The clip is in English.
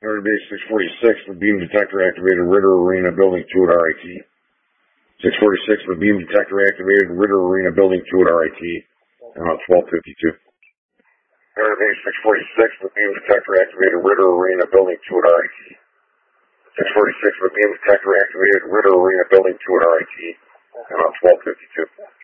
Air Base 646 with beam detector activated Ritter Arena Building 2 at RIT. 646 with beam detector activated Ritter Arena Building 2 at RIT. And on 1252. Air Base 646 with beam detector activated Ritter Arena Building 2 at RIT. 646 with beam detector activated Ritter Arena Building 2 at RIT. And on 1252.